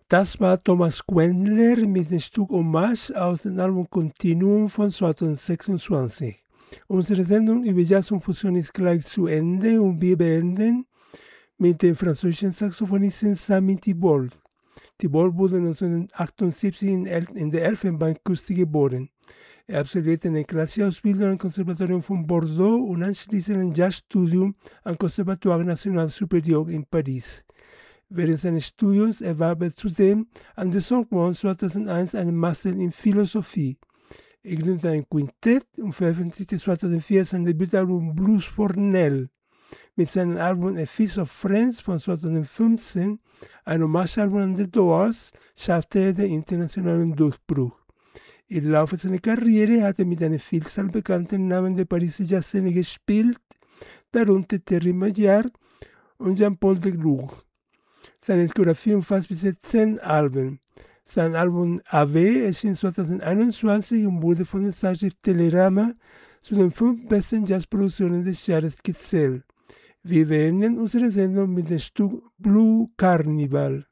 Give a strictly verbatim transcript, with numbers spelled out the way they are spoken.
Das war Thomas Quendler mit dem Stück Hommage aus dem Album Continuum von zweitausendsechsundzwanzig. Unsere Sendung über Jazz und Fusion ist gleich zu Ende und wir beenden mit dem französischen Saxophonisten Sami Thibault. Thibault wurde neunzehnhundertachtundsiebzig in, El- in der Elfenbeinküste geboren. Er absolvierte eine klassische Ausbildung am Konservatorium von Bordeaux und anschließend ein Jazzstudium am Conservatoire National Supérieur in Paris. Während seines Studiums erwarb er zudem an der Sorbonne zweitausendeins einen Master in Philosophie. Er gründete ein Quintett und veröffentlichte zweitausendvier sein Debütalbum Blues for Nell. Mit seinem Album A Feast of Friends von zweitausendfünfzehn, ein Hommagealbum an The Doors, schaffte er den internationalen Durchbruch. Im Laufe seiner Karriere hat er mit einer Vielzahl bekannter Namen der Pariser Jazzszene gespielt, darunter Terry Maillard und Jean-Paul Deloux. Seine Diskografie umfasst bisher zehn Alben. Sein Album A W erschien zweitausendeinundzwanzig und wurde von der Zeitschrift Telerama zu den fünf besten Jazzproduktionen des Jahres gezählt. Wir beenden unsere Sendung mit dem Stück Blue Carnival.